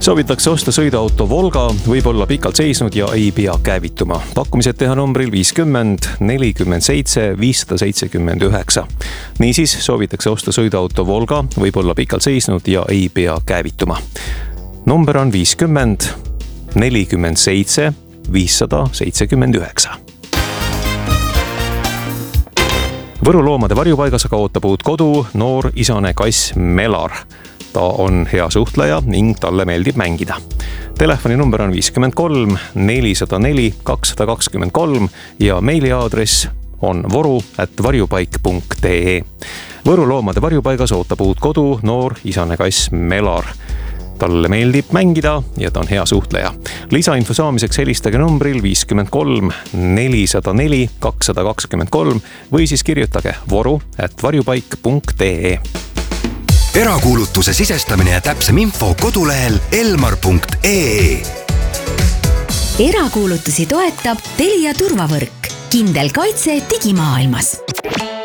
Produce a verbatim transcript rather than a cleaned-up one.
Soovitakse osta sõiduauto Volga, võib olla pikalt seisnud ja ei pea käivituma. Pakkumised teha numbril viiskümmend nelikümmend seitse viissada seitsekümmend üheksa. Niisiis soovitakse osta sõiduauto Volga, võib olla pikalt seisnud ja ei pea käivituma. Number on viiskümmend nelikümmend seitse viissada seitsekümmend üheksa. Võru loomade varjupaigas aga ootab uut kodu noor isane kass Melar. Ta on hea suhtleja ning talle meeldib mängida. Telefoni number on viiskümmend kolm nelisada neli kakssada kakskümmend kolm ja meiliaadress on voru at varjupaik punkt ee. Võru loomade varjupaigas ootab uut kodu noor isane kass Melar. Talle meeldib mängida ja ta on hea suhtleja. Lisainfo saamiseks helistage numbril viiskümmend kolm nelisada neli kakssada kakskümmend kolm või siis kirjutage voru at varjupaik punkt ee. Erakuulutuse sisestamine ja täpsem info kodulehel elmar punkt ee. Erakuulutusi toetab Telia turvavõrk. Kindel kaitse digimaailmas.